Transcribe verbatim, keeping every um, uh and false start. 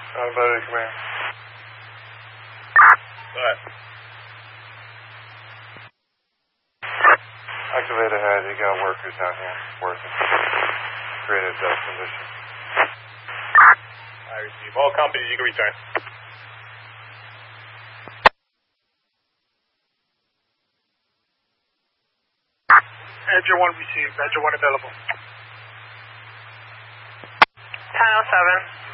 Automotive command. Go ahead. Activate ahead. You got workers out here working. Created death condition. I receive. All companies, you can return. Edger one received. Edger one available. ten oh seven.